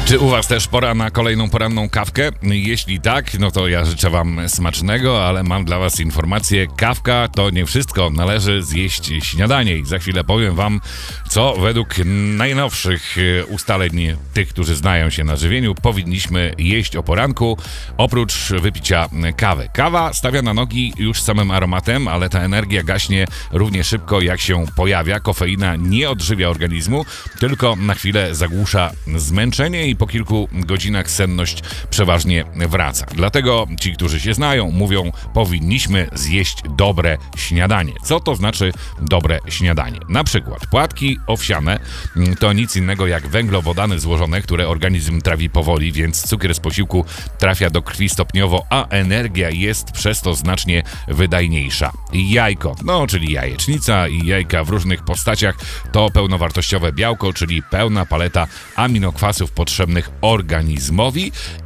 Czy u was też pora na kolejną poranną kawkę? Jeśli tak, no to ja życzę wam smacznego, ale mam dla was informację, kawka to nie wszystko, należy zjeść śniadanie i za chwilę powiem wam, co według najnowszych ustaleń tych, którzy znają się na żywieniu, powinniśmy jeść o poranku, oprócz wypicia kawy. Kawa stawia na nogi już samym aromatem, ale ta energia gaśnie równie szybko, jak się pojawia. Kofeina nie odżywia organizmu, tylko na chwilę zagłusza zmęczenie i po kilku godzinach senność przeważnie wraca. Dlatego ci, którzy się znają, mówią, powinniśmy zjeść dobre śniadanie. Co to znaczy dobre śniadanie? Na przykład płatki owsiane to nic innego jak węglowodany złożone, które organizm trawi powoli, więc cukier z posiłku trafia do krwi stopniowo, a energia jest przez to znacznie wydajniejsza. Jajko, czyli jajecznica i jajka w różnych postaciach to pełnowartościowe białko, czyli pełna paleta aminokwasów potrzebnych organizmowi